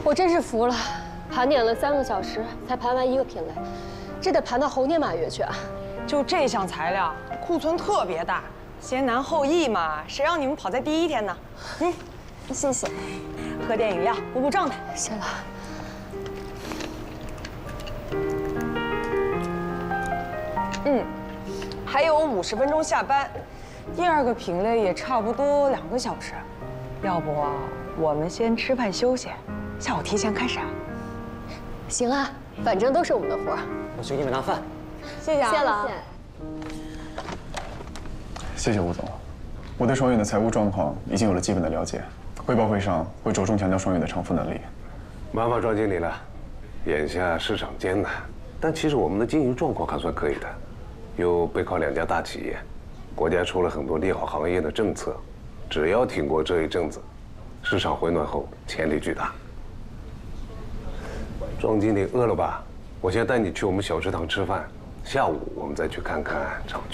我真是服了，盘点了3个小时才盘完1个品类，这得盘到猴年马月去啊！ 就这项材料，库存特别大，先难后易嘛，谁让你们跑在第1天呢？ 谢谢。 喝点饮料，补补状态。 谢了。 还有50分钟下班，第2个品类也差不多2个小时，要不我们先吃饭休息，下午提前开始啊？ 行啊，反正都是我们的活儿。 我去给你们拿饭。 谢谢啊。 谢了。 谢谢吴总，我对双运的财务状况已经有了基本的了解，汇报会上会着重强调双运的偿付能力。 麻烦庄经理了，眼下市场艰难，但其实我们的经营状况还算可以的，有背靠2家大企业，国家出了很多利好行业的政策，只要挺过这一阵子，市场回暖后潜力巨大。庄经理饿了吧？我先带你去我们小食堂吃饭，下午我们再去看看厂区。